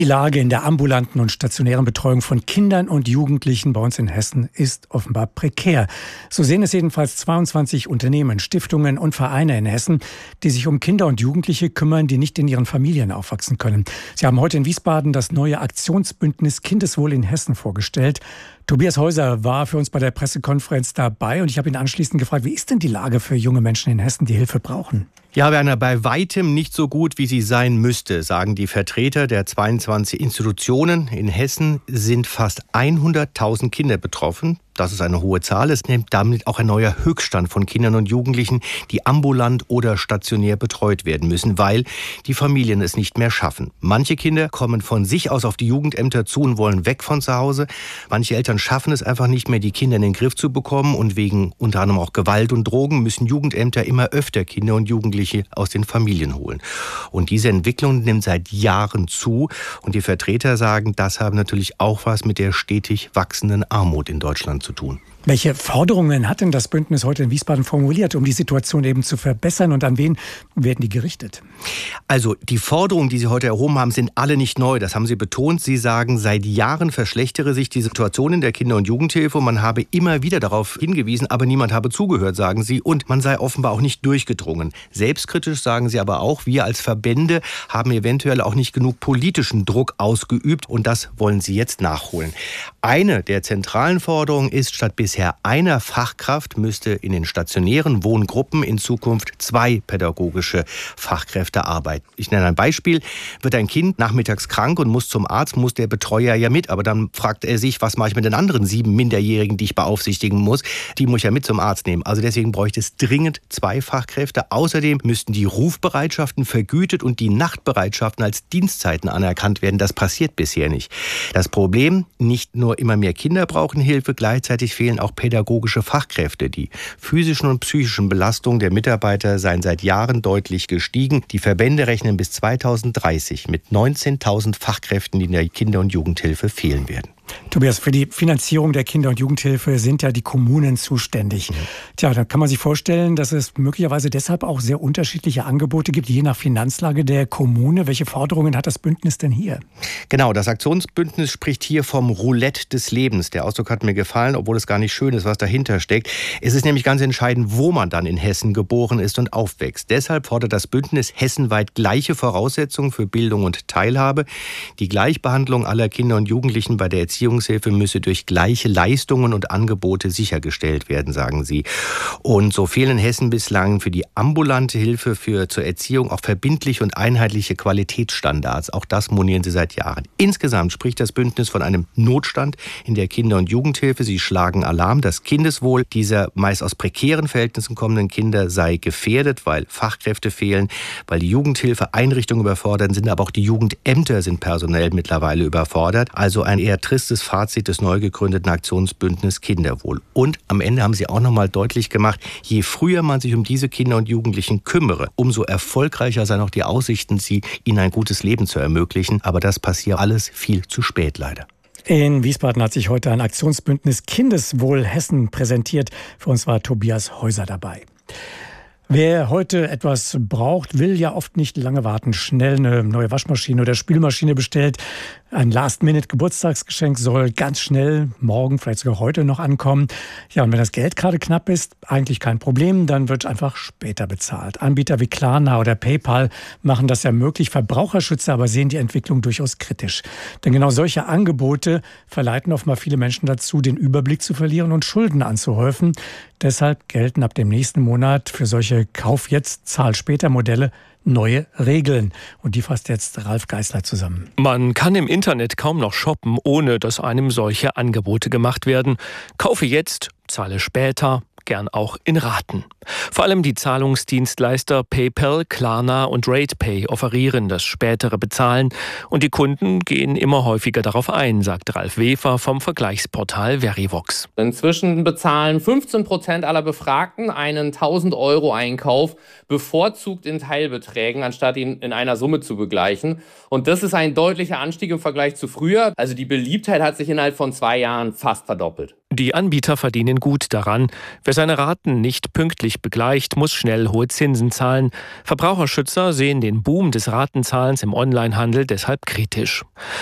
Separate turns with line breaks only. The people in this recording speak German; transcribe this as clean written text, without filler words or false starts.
Die Lage in der ambulanten und stationären Betreuung von Kindern und Jugendlichen bei uns in Hessen ist offenbar prekär. So sehen es jedenfalls 22 Unternehmen, Stiftungen und Vereine in Hessen, die sich um Kinder und Jugendliche kümmern, die nicht in ihren Familien aufwachsen können. Sie haben heute in Wiesbaden das neue Aktionsbündnis Kindeswohl in Hessen vorgestellt. Tobias Häuser war für uns bei der Pressekonferenz dabei und ich habe ihn anschließend gefragt, wie ist denn die Lage für junge Menschen in Hessen, die Hilfe brauchen?
Ja, Werner, bei weitem nicht so gut, wie sie sein müsste, sagen die Vertreter der 22 Institutionen. In Hessen sind fast 100.000 Kinder betroffen. Das ist eine hohe Zahl. Es nimmt damit auch ein neuer Höchststand von Kindern und Jugendlichen, die ambulant oder stationär betreut werden müssen, weil die Familien es nicht mehr schaffen. Manche Kinder kommen von sich aus auf die Jugendämter zu und wollen weg von zu Hause. Manche Eltern schaffen es einfach nicht mehr, die Kinder in den Griff zu bekommen. Und wegen unter anderem auch Gewalt und Drogen müssen Jugendämter immer öfter Kinder und Jugendliche aus den Familien holen. Und diese Entwicklung nimmt seit Jahren zu. Und die Vertreter sagen, das haben natürlich auch was mit der stetig wachsenden Armut in Deutschland zu tun.
Welche Forderungen hat denn das Bündnis heute in Wiesbaden formuliert, um die Situation eben zu verbessern, und an wen werden die gerichtet?
Also die Forderungen, die Sie heute erhoben haben, sind alle nicht neu. Das haben Sie betont. Sie sagen, seit Jahren verschlechtere sich die Situation in der Kinder- und Jugendhilfe. Man habe immer wieder darauf hingewiesen, aber niemand habe zugehört, sagen Sie. Und man sei offenbar auch nicht durchgedrungen. Selbstkritisch sagen Sie aber auch, wir als Verbände haben eventuell auch nicht genug politischen Druck ausgeübt. Und das wollen Sie jetzt nachholen. Eine der zentralen Forderungen ist, statt bisher einer Fachkraft müsste in den stationären Wohngruppen in Zukunft 2 pädagogische Fachkräfte arbeiten. Ich nenne ein Beispiel. Wird ein Kind nachmittags krank und muss zum Arzt, muss der Betreuer ja mit. Aber dann fragt er sich, was mache ich mit den anderen 7 Minderjährigen, die ich beaufsichtigen muss? Die muss ich ja mit zum Arzt nehmen. Also deswegen bräuchte es dringend 2 Fachkräfte. Außerdem müssten die Rufbereitschaften vergütet und die Nachtbereitschaften als Dienstzeiten anerkannt werden. Das passiert bisher nicht. Das Problem, nicht nur immer mehr Kinder brauchen Hilfe, gleichzeitig fehlen auch pädagogische Fachkräfte. Die physischen und psychischen Belastungen der Mitarbeiter seien seit Jahren deutlich gestiegen. Die Verbände rechnen bis 2030 mit 19.000 Fachkräften, die in der Kinder- und Jugendhilfe fehlen werden.
Tobias, für die Finanzierung der Kinder- und Jugendhilfe sind ja die Kommunen zuständig. Tja, da kann man sich vorstellen, dass es möglicherweise deshalb auch sehr unterschiedliche Angebote gibt, je nach Finanzlage der Kommune. Welche Forderungen hat das Bündnis denn hier?
Genau, das Aktionsbündnis spricht hier vom Roulette des Lebens. Der Ausdruck hat mir gefallen, obwohl es gar nicht schön ist, was dahinter steckt. Es ist nämlich ganz entscheidend, wo man dann in Hessen geboren ist und aufwächst. Deshalb fordert das Bündnis hessenweit gleiche Voraussetzungen für Bildung und Teilhabe. Die Gleichbehandlung aller Kinder und Jugendlichen bei der Erziehungshilfe müsse durch gleiche Leistungen und Angebote sichergestellt werden, sagen sie. Und so fehlen in Hessen bislang für die ambulante Hilfe zur Erziehung auch verbindliche und einheitliche Qualitätsstandards. Auch das monieren sie seit Jahren. Insgesamt spricht das Bündnis von einem Notstand in der Kinder- und Jugendhilfe. Sie schlagen Alarm. Das Kindeswohl dieser meist aus prekären Verhältnissen kommenden Kinder sei gefährdet, weil Fachkräfte fehlen, weil die Jugendhilfeeinrichtungen überfordert sind, aber auch die Jugendämter sind personell mittlerweile überfordert. Also ein eher tristes Fazit des neu gegründeten Aktionsbündnis Kinderwohl. Und am Ende haben sie auch noch mal deutlich gemacht, je früher man sich um diese Kinder und Jugendlichen kümmere, umso erfolgreicher seien auch die Aussichten, ihnen ein gutes Leben zu ermöglichen. Aber das passiert alles viel zu spät leider.
In Wiesbaden hat sich heute ein Aktionsbündnis Kindeswohl Hessen präsentiert. Für uns war Tobias Häuser dabei. Wer heute etwas braucht, will ja oft nicht lange warten. Schnell eine neue Waschmaschine oder Spülmaschine bestellt. Ein Last-Minute-Geburtstagsgeschenk soll ganz schnell morgen, vielleicht sogar heute noch ankommen. Ja, und wenn das Geld gerade knapp ist, eigentlich kein Problem, dann wird einfach später bezahlt. Anbieter wie Klarna oder PayPal machen das ja möglich. Verbraucherschützer aber sehen die Entwicklung durchaus kritisch. Denn genau solche Angebote verleiten oftmals viele Menschen dazu, den Überblick zu verlieren und Schulden anzuhäufen. Deshalb gelten ab dem nächsten Monat für solche Kauf jetzt, Zahl später Modelle neue Regeln. Und die fasst jetzt Ralf Geisler zusammen.
Man kann im Internet kaum noch shoppen, ohne dass einem solche Angebote gemacht werden. Kaufe jetzt, zahle später, gern auch in Raten. Vor allem die Zahlungsdienstleister PayPal, Klarna und RatePay offerieren das spätere Bezahlen und die Kunden gehen immer häufiger darauf ein, sagt Ralf Wefer vom Vergleichsportal Verivox.
Inzwischen bezahlen 15% aller Befragten einen 1.000-Euro-Einkauf bevorzugt in Teilbeträgen, anstatt ihn in einer Summe zu begleichen. Und das ist ein deutlicher Anstieg im Vergleich zu früher. Also die Beliebtheit hat sich innerhalb von 2 Jahren fast verdoppelt.
Die Anbieter verdienen gut daran. Wer seine Raten nicht pünktlich begleicht, muss schnell hohe Zinsen zahlen. Verbraucherschützer sehen den Boom des Ratenzahlens im Onlinehandel deshalb kritisch.